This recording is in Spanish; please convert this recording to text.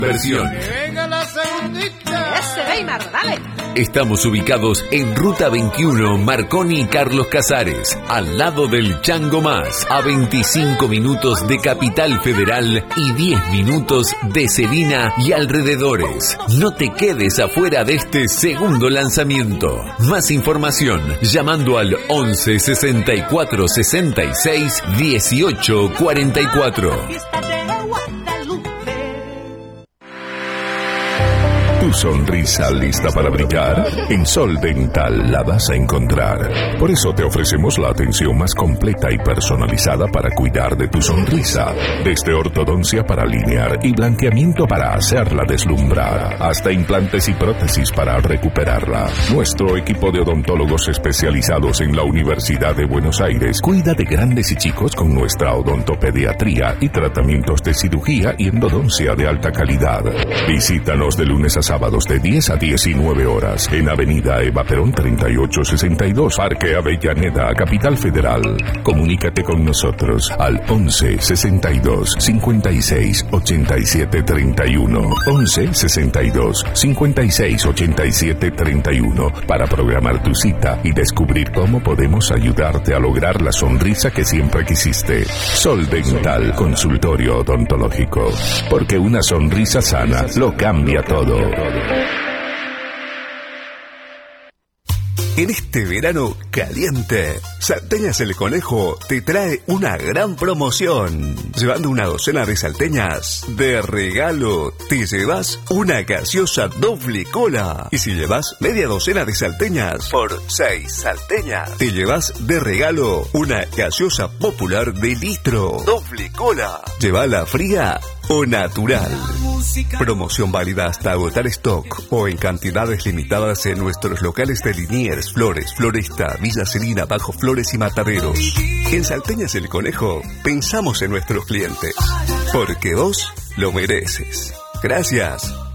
Versiones. Venga la segundita. Ese Weimar, dale. Estamos ubicados en Ruta 21, Marconi y Carlos Casares, al lado del Chango Más, a 25 minutos de Capital Federal y 10 minutos de Celina y alrededores. No te quedes afuera de este segundo lanzamiento. Más información llamando al 11 64 66 18 44. Tu sonrisa lista para brillar, en Sol Dental la vas a encontrar. Por eso te ofrecemos la atención más completa y personalizada para cuidar de tu sonrisa. Desde ortodoncia para alinear y blanqueamiento para hacerla deslumbrar, hasta implantes y prótesis para recuperarla. Nuestro equipo de odontólogos especializados en la Universidad de Buenos Aires cuida de grandes y chicos con nuestra odontopediatría y tratamientos de cirugía y endodoncia de alta calidad. Visítanos de lunes a sábados de 10 a 19 horas en Avenida Eva Perón 3862, Parque Avellaneda, Capital Federal. Comunícate con nosotros al 11 62 56 87 31, 11 62 56 87 31 para programar tu cita y descubrir cómo podemos ayudarte a lograr la sonrisa que siempre quisiste. Sol Dental, consultorio odontológico, porque una sonrisa sana lo cambia todo. En este verano caliente, Salteñas el Conejo te trae una gran promoción. Llevando una docena de salteñas, de regalo te llevas una gaseosa doble cola. Y si llevas media docena de salteñas, por 6 salteñas, te llevas de regalo una gaseosa popular de litro, doble cola. Llévala fría o natural. Promoción válida hasta agotar stock o en cantidades limitadas en nuestros locales de Liniers, Flores, Floresta, Villa Celina, Bajo Flores y Mataderos. En Salteñas el Conejo pensamos en nuestros clientes, porque vos lo mereces. Gracias.